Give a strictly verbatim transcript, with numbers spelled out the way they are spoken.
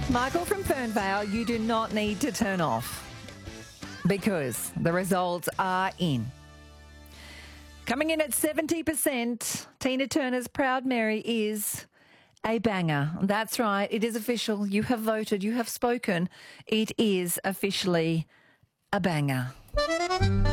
Michael from Fernvale, you do not need to turn off because the results are in. Coming in at seventy percent, Tina Turner's Proud Mary is a banger. That's right. It is official. You have voted. You have spoken. It is officially a banger.